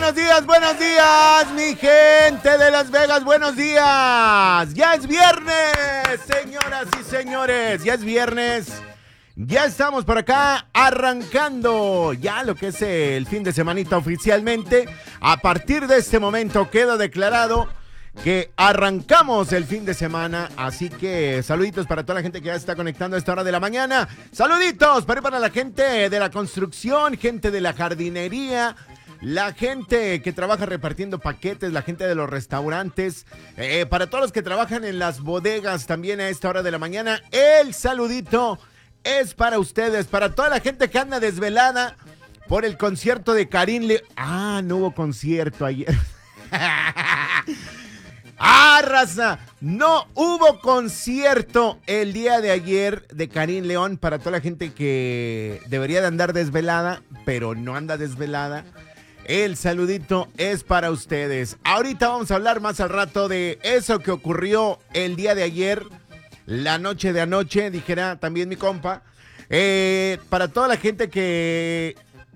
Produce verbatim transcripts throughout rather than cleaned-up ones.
buenos días, buenos días, mi gente de Las Vegas, buenos días. Ya es viernes, señoras y señores, ya es viernes. Ya estamos por acá arrancando ya lo que es el fin de semanita oficialmente. A partir de este momento queda declarado que arrancamos el fin de semana, así que saluditos para toda la gente que ya está conectando a esta hora de la mañana. Saluditos para, para la gente de la construcción, gente de la jardinería, la gente que trabaja repartiendo paquetes, la gente de los restaurantes, eh, para todos los que trabajan en las bodegas también a esta hora de la mañana, el saludito es para ustedes, para toda la gente que anda desvelada por el concierto de Karim León. Ah, no hubo concierto ayer. Ah, raza, no hubo concierto el día de ayer de Karim León. Para toda la gente que debería de andar desvelada, pero no anda desvelada, el saludito es para ustedes. Ahorita vamos a hablar más al rato de eso que ocurrió el día de ayer, la noche de anoche, dijera también mi compa. Eh, para toda la gente que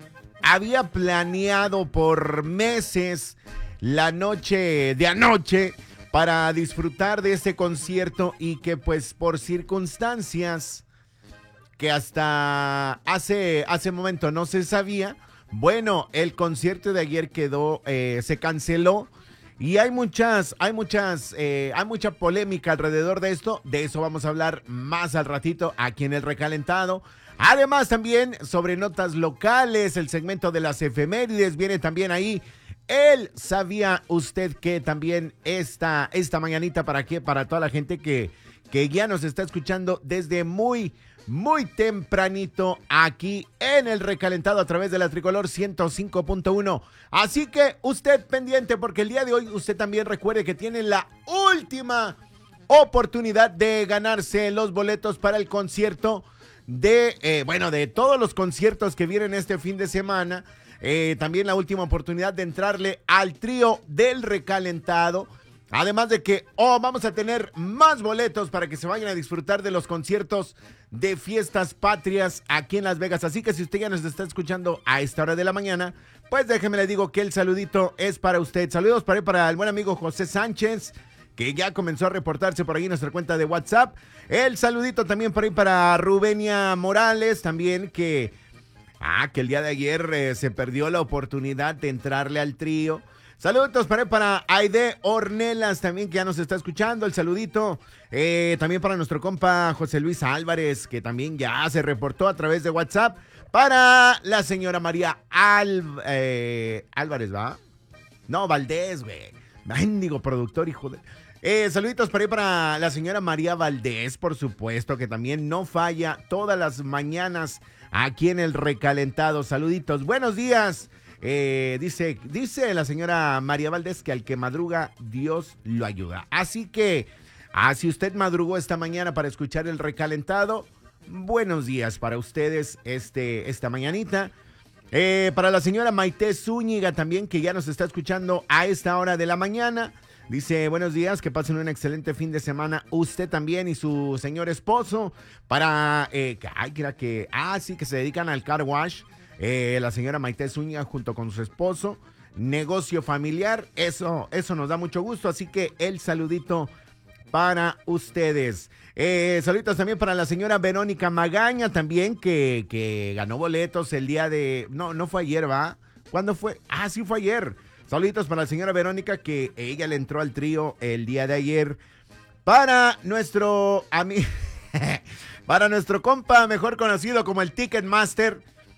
había planeado por meses la noche de anoche para disfrutar de este concierto y que pues por circunstancias que hasta hace, hace momento no se sabía, bueno, el concierto de ayer quedó, eh, se canceló y hay muchas, hay muchas, eh, hay mucha polémica alrededor de esto. De eso vamos a hablar más al ratito aquí en El Recalentado. Además también sobre notas locales, el segmento de las efemérides viene también ahí. Él sabía usted que también esta, esta mañanita para qué, para toda la gente que, que ya nos está escuchando desde muy, muy tempranito aquí en El Recalentado a través de la Tricolor ciento cinco punto uno. Así que usted pendiente porque el día de hoy usted también recuerde que tiene la última oportunidad de ganarse los boletos para el concierto de, eh, bueno, de todos los conciertos que vienen este fin de semana. Eh, también la última oportunidad de entrarle al trío del Recalentado. Además de que oh, vamos a tener más boletos para que se vayan a disfrutar de los conciertos de fiestas patrias aquí en Las Vegas. Así que si usted ya nos está escuchando a esta hora de la mañana, pues déjeme le digo que el saludito es para usted. Saludos para, para el buen amigo José Sánchez, que ya comenzó a reportarse por ahí en nuestra cuenta de WhatsApp. El saludito también por ahí para Rubenia Morales, también que... Ah, que el día de ayer eh, se perdió la oportunidad de entrarle al trío. Saludos para, para Aide Ornelas también, que ya nos está escuchando. El saludito eh, también para nuestro compa José Luis Álvarez, que también ya se reportó a través de WhatsApp. Para la señora María Al, eh, Álvarez, ¿va? No, Valdés, güey. Mendigo productor, hijo de... Eh, saluditos para, para la señora María Valdés, por supuesto, que también no falla todas las mañanas aquí en El Recalentado. Saluditos, buenos días. Eh, dice, dice la señora María Valdés que al que madruga, Dios lo ayuda. Así que, ah, si usted madrugó esta mañana para escuchar El Recalentado, buenos días para ustedes este, esta mañanita. Eh, para la señora Maite Zúñiga también, que ya nos está escuchando a esta hora de la mañana. Dice, buenos días, que pasen un excelente fin de semana usted también y su señor esposo. Para, eh, ay, que era que, ah, sí, que se dedican al car wash. Eh, la señora Maite Zúñiga junto con su esposo. Negocio familiar, eso, eso nos da mucho gusto. Así que el saludito para ustedes. Eh, saluditos también para la señora Verónica Magaña también, que, que ganó boletos el día de, no, no fue ayer, ¿va? ¿Cuándo fue? Ah, sí fue ayer. Saluditos para la señora Verónica, que ella le entró al trío el día de ayer. Para nuestro amigo, para nuestro compa, mejor conocido como el Ticketmaster,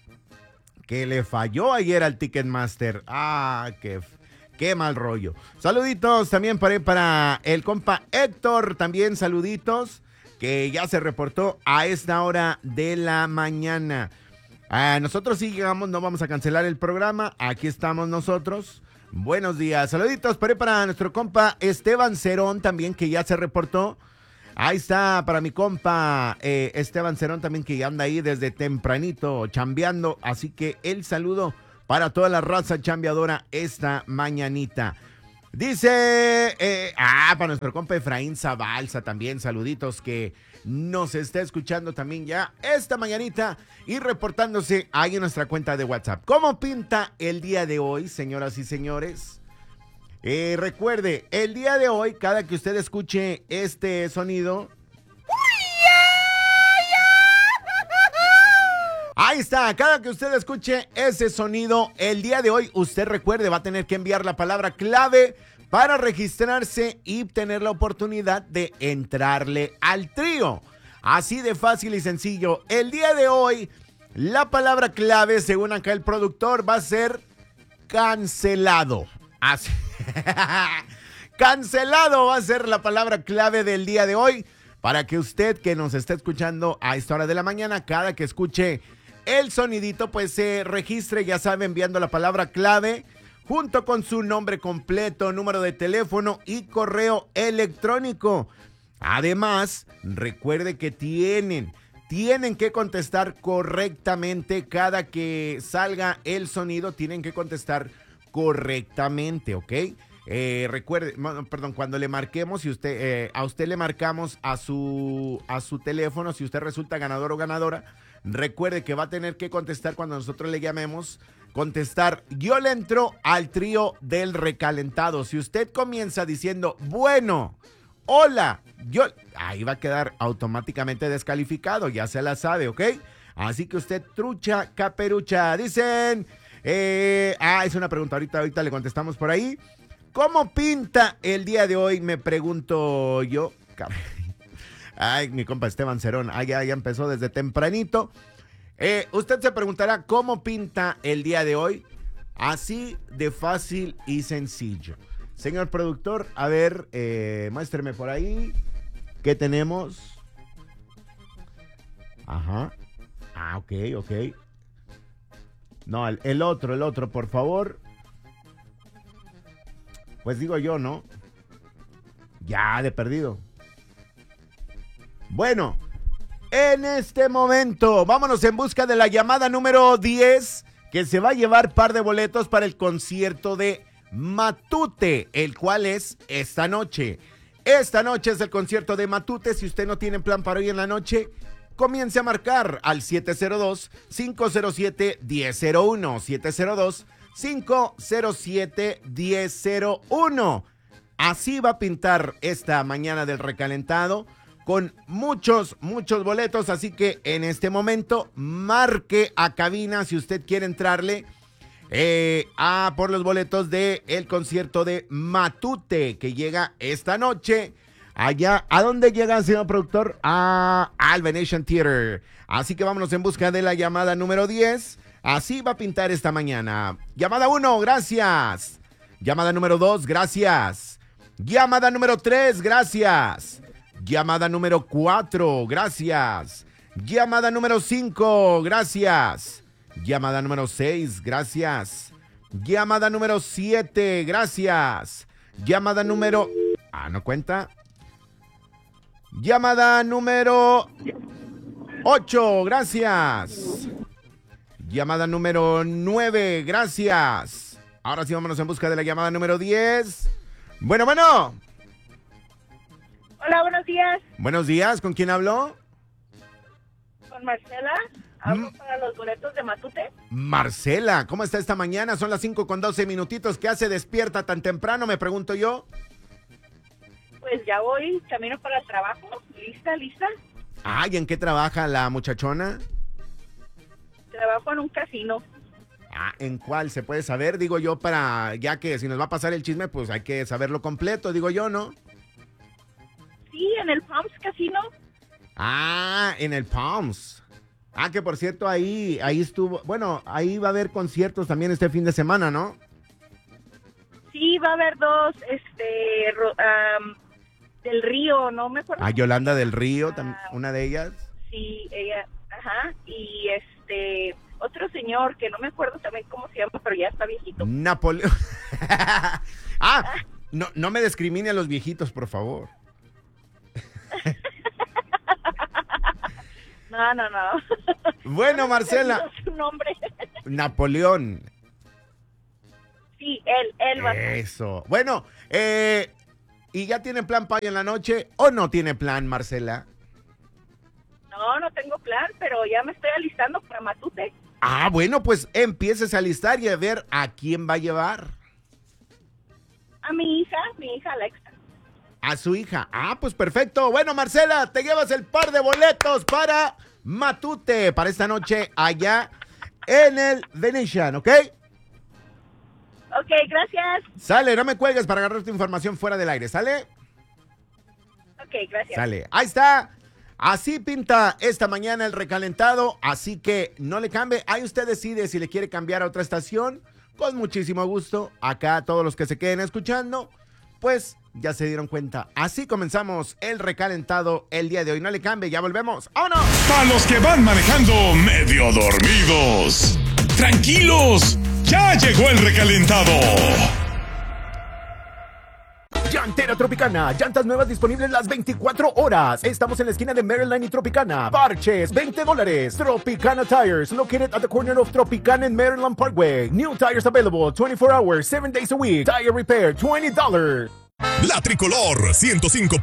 que le falló ayer al Ticketmaster. Ah, qué, qué mal rollo. Saluditos también para, para el compa Héctor, también saluditos, que ya se reportó a esta hora de la mañana. Ah, nosotros sí llegamos, no vamos a cancelar el programa, aquí estamos nosotros. Buenos días, saluditos para, para nuestro compa Esteban Cerón también, que ya se reportó. Ahí está para mi compa eh, Esteban Cerón también, que ya anda ahí desde tempranito chambeando. Así que el saludo para toda la raza chambeadora esta mañanita. Dice, eh, ah, para nuestro compa Efraín Zabalza también, saluditos que nos está escuchando también ya esta mañanita y reportándose ahí en nuestra cuenta de WhatsApp. ¿Cómo pinta el día de hoy, señoras y señores? Eh, recuerde, el día de hoy, cada que usted escuche este sonido, ahí está, cada que usted escuche ese sonido, el día de hoy, usted recuerde, va a tener que enviar la palabra clave para registrarse y tener la oportunidad de entrarle al trío. Así de fácil y sencillo. El día de hoy, la palabra clave, según acá el productor, va a ser cancelado. Así. Cancelado va a ser la palabra clave del día de hoy para que usted que nos está escuchando a esta hora de la mañana, cada que escuche el sonidito, pues se registre, ya sabe, enviando la palabra clave junto con su nombre completo, número de teléfono y correo electrónico. Además, recuerde que tienen, tienen que contestar correctamente cada que salga el sonido, tienen que contestar correctamente, ¿ok? Eh, recuerde, perdón, cuando le marquemos, si usted, eh, a usted le marcamos a su, a su teléfono, si usted resulta ganador o ganadora, recuerde que va a tener que contestar cuando nosotros le llamemos, contestar, yo le entro al trío del recalentado. Si usted comienza diciendo, bueno, hola, yo, ahí va a quedar automáticamente descalificado, ya se la sabe, ¿ok? Así que usted trucha, caperucha, dicen, eh, ah, es una pregunta, ahorita, ahorita le contestamos por ahí. ¿Cómo pinta el día de hoy? Me pregunto yo. Ay, mi compa Esteban Cerón, ah, ya, ya empezó desde tempranito. Eh, usted se preguntará, ¿cómo pinta el día de hoy? Así de fácil y sencillo. Señor productor, a ver, eh, muéstreme por ahí. ¿Qué tenemos? Ajá. Ah, ok, ok. No, el, el otro, el otro, por favor. Pues digo yo, ¿no? Ya, de perdido. Bueno, en este momento, vámonos en busca de la llamada número diez, que se va a llevar par de boletos para el concierto de Matute, el cual es esta noche. Esta noche es el concierto de Matute. Si usted no tiene plan para hoy en la noche, comience a marcar al siete cero dos, cinco cero siete, uno cero cero uno, siete cero dos, cinco cero siete, uno cero cero uno. Así va a pintar esta mañana del recalentado, con muchos, muchos boletos, así que en este momento marque a cabina si usted quiere entrarle eh, a por los boletos del concierto de Matute, que llega esta noche allá. ¿A dónde llega, señor productor? A, al Venetian Theater. Así que vámonos en busca de la llamada número diez. Así va a pintar esta mañana. Llamada uno, gracias. Llamada número dos, gracias. Llamada número tres, gracias. Llamada número cuatro, gracias. Llamada número cinco, gracias. Llamada número seis, gracias. Llamada número siete, gracias. Llamada número... Ah, ¿no cuenta? Llamada número ocho, gracias. Llamada número nueve, gracias. Ahora sí, vámonos en busca de la llamada número diez. Bueno, bueno. Hola, buenos días. Buenos días, ¿con quién habló? Con Marcela. Hablo Mm. para los boletos de Matute. Marcela, ¿cómo está esta mañana? Son las cinco con doce minutitos. ¿Qué hace despierta tan temprano, me pregunto yo? Pues ya voy, camino para el trabajo. ¿Lista, lista? Ay, ¿en qué trabaja la muchachona? Trabajo en un casino. Ah, ¿en cuál? ¿Se puede saber? Digo yo, para, ya que si nos va a pasar el chisme, pues hay que saberlo completo, digo yo, ¿no? Sí, en el Palms Casino. Ah, en el Palms. Ah, que por cierto, ahí, ahí estuvo, bueno, ahí va a haber conciertos también este fin de semana, ¿no? Sí, va a haber dos, este, ro- um, del Río, no me acuerdo. Ah, Yolanda del Río, tam- Ah, una de ellas. Sí, ella, ajá, y este, otro señor que no me acuerdo también cómo se llama, pero ya está viejito. Napoleón. Ah, no, no me discrimine a los viejitos, por favor. No, no, no. Bueno, Marcela. Su nombre. Napoleón. Sí, él, él va a estar. Eso. Bueno, eh, ¿y ya tiene plan para hoy en la noche o no tiene plan, Marcela? No, no tengo plan, pero ya me estoy alistando para Matute. Ah, bueno, pues empieces a listar y a ver a quién va a llevar. A mi hija, mi hija Alexa. A su hija. Ah, pues perfecto. Bueno, Marcela, te llevas el par de boletos para Matute para esta noche allá en el Venetian, ¿ok? Ok, gracias. Sale, no me cuelgues para agarrar tu información fuera del aire, ¿sale? Ok, gracias. Sale. Ahí está. Así pinta esta mañana el recalentado, así que no le cambie. Ahí usted decide si le quiere cambiar a otra estación. Con muchísimo gusto. Acá todos los que se queden escuchando, pues ya se dieron cuenta. Así comenzamos el recalentado el día de hoy. No le cambie, ya volvemos. ¡Vámonos! Para los que van manejando medio dormidos, tranquilos, ya llegó el recalentado. Llantera Tropicana, llantas nuevas disponibles las veinticuatro horas. Estamos en la esquina de Maryland y Tropicana. Parches, veinte dólares. Tropicana Tires, located at the corner of Tropicana and Maryland Parkway. New tires available twenty-four hours, seven days a week. Tire repair, twenty dollars. La Tricolor ciento cinco